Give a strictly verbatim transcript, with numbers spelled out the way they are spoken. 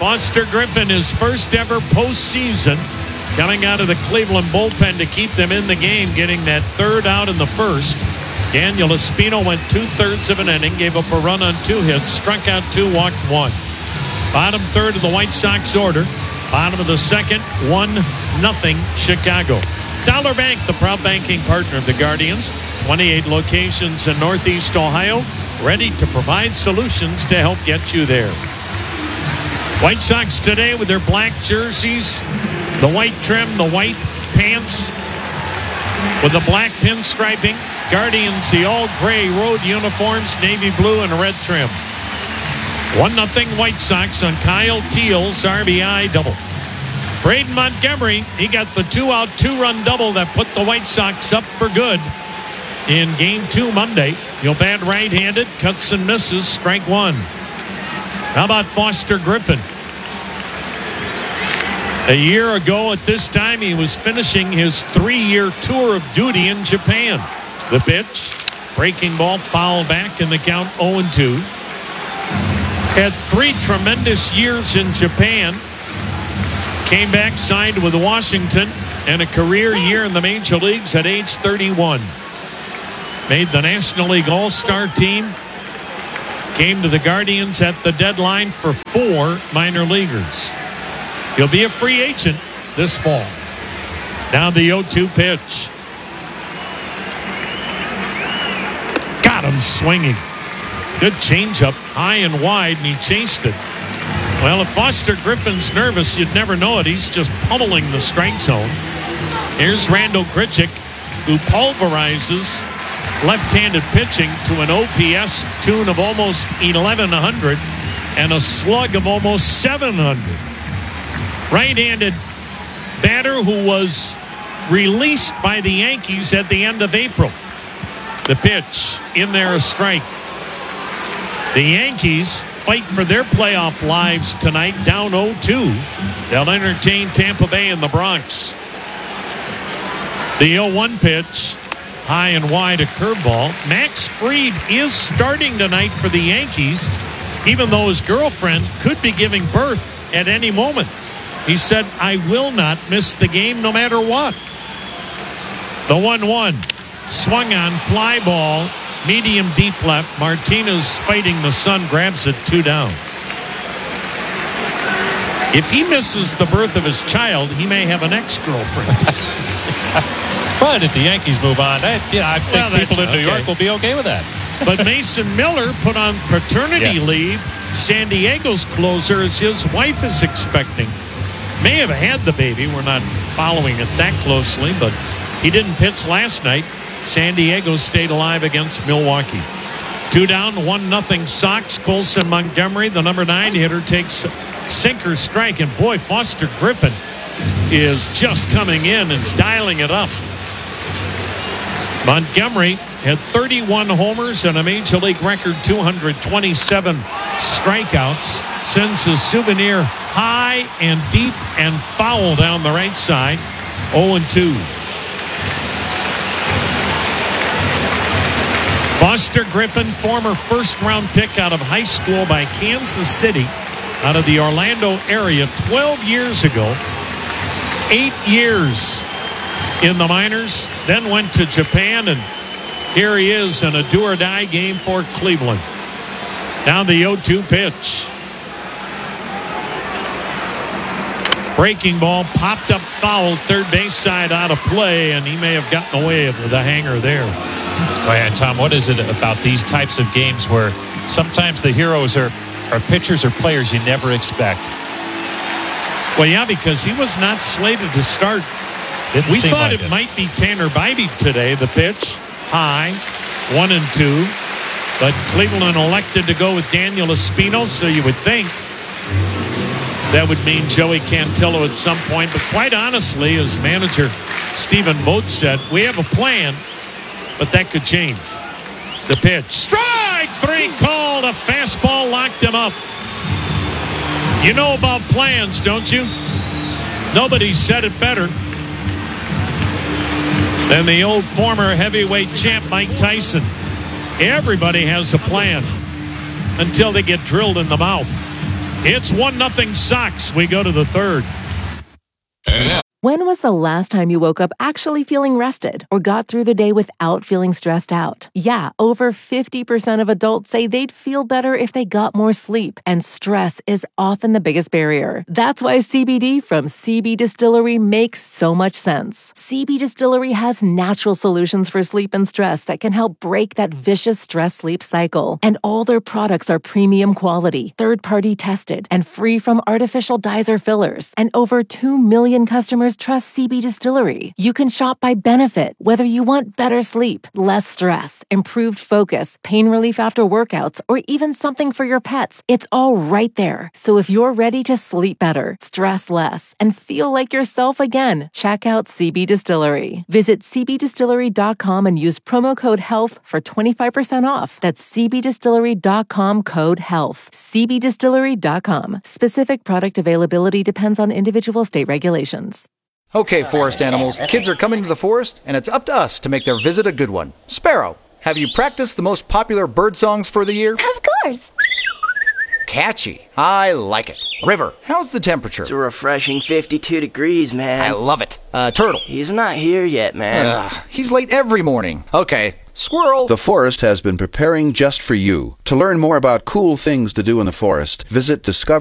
Foster Griffin, his first ever postseason, coming out of the Cleveland bullpen to keep them in the game, getting that third out in the first. Daniel Espino went two-thirds of an inning, gave up a run on two hits, struck out two, walked one. Bottom third of the White Sox order. Bottom of the second, one nothing Chicago. Dollar Bank, the proud banking partner of the Guardians. twenty-eight locations in Northeast Ohio, ready to provide solutions to help get you there. White Sox today with their black jerseys, the white trim, the white pants with the black pinstriping. Guardians, the all-gray road uniforms, navy blue and red trim. one nothing White Sox on Kyle Teal's R B I double. Braden Montgomery, he got the two-out, two-run double that put the White Sox up for good in Game two Monday. He'll bat right-handed, cuts and misses, strike one. How about Foster Griffin? A year ago at this time, he was finishing his three-year tour of duty in Japan. The pitch, breaking ball, foul back in the count, oh and two. Had three tremendous years in Japan. Came back, signed with Washington, and a career year in the major leagues at age thirty-one. Made the National League All-Star team. Came to the Guardians at the deadline for four minor leaguers. He'll be a free agent this fall. Now the oh two pitch. Got him swinging. Good changeup, high and wide, and he chased it. Well, if Foster Griffin's nervous, you'd never know it. He's just pummeling the strike zone. Here's Randal Grichuk, who pulverizes left-handed pitching to an O P S tune of almost eleven hundred and a slug of almost seven hundred. Right-handed batter who was released by the Yankees at the end of April. The pitch, in there, a strike. The Yankees fight for their playoff lives tonight, down oh two. They'll entertain Tampa Bay in the Bronx. The oh one pitch, high and wide, a curveball. Max Fried is starting tonight for the Yankees, even though his girlfriend could be giving birth at any moment. He said, I will not miss the game no matter what. The one one, swung on, fly ball, medium deep left. Martinez fighting the sun, grabs it, two down. If he misses the birth of his child, he may have an ex-girlfriend. But if the Yankees move on, I, yeah, I think well, people in New okay. York will be okay with that. But Mason Miller put on paternity yes. leave. San Diego's closer, as his wife is expecting. May have had the baby. We're not following it that closely, but he didn't pitch last night. San Diego stayed alive against Milwaukee. Two down, one nothing Sox. Colson Montgomery, the number nine hitter, takes sinker strike. And boy, Foster Griffin is just coming in and dialing it up. Montgomery had thirty-one homers and a major league record two hundred twenty-seven strikeouts. Sends a souvenir high and deep and foul down the right side. oh and two. Foster Griffin, former first-round pick out of high school by Kansas City, out of the Orlando area twelve years ago. Eight years in the minors, then went to Japan, and here he is in a do-or-die game for Cleveland. Now the oh two pitch. Breaking ball, popped up foul, third base side out of play, and he may have gotten away with the hanger there. Oh, yeah, Tom, what is it about these types of games where sometimes the heroes are, are pitchers or players you never expect? Well, yeah, because he was not slated to start. Didn't we seem thought like it, it might be Tanner Bybee today. The pitch, high, one and two. But Cleveland elected to go with Daniel Espino, so you would think that would mean Joey Cantillo at some point. But quite honestly, as manager Stephen Vogt said, we have a plan, but that could change. The pitch, strike three called. A fastball locked him up. You know about plans, don't you? Nobody said it better than the old former heavyweight champ Mike Tyson. Everybody has a plan until they get drilled in the mouth. It's one nothing Sox. We go to the third. When was the last time you woke up actually feeling rested or got through the day without feeling stressed out? Yeah, over fifty percent of adults say they'd feel better if they got more sleep, and stress is often the biggest barrier. That's why C B D from C B Distillery makes so much sense. C B Distillery has natural solutions for sleep and stress that can help break that vicious stress-sleep cycle. And all their products are premium quality, third-party tested, and free from artificial dyes or fillers. And over two million customers trust C B Distillery. You can shop by benefit, whether you want better sleep, less stress, improved focus, pain relief after workouts, or even something for your pets. It's all right there. So if you're ready to sleep better, stress less, and feel like yourself again, check out C B Distillery. Visit c b distillery dot com and use promo code HEALTH for twenty-five percent off. That's c b distillery dot com code HEALTH. c b distillery dot com. Specific product availability depends on individual state regulations. Okay, forest animals, kids are coming to the forest, and it's up to us to make their visit a good one. Sparrow, have you practiced the most popular bird songs for the year? Of course. Catchy. I like it. River, how's the temperature? It's a refreshing fifty-two degrees, man. I love it. Uh, Turtle. He's not here yet, man. Uh, he's late every morning. Okay. Squirrel. The forest has been preparing just for you. To learn more about cool things to do in the forest, visit Discover